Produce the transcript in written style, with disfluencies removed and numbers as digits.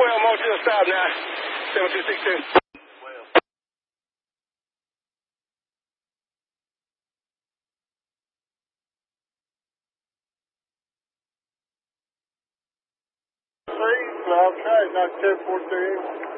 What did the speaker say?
motion to stop now. 7262. Okay, not 1014.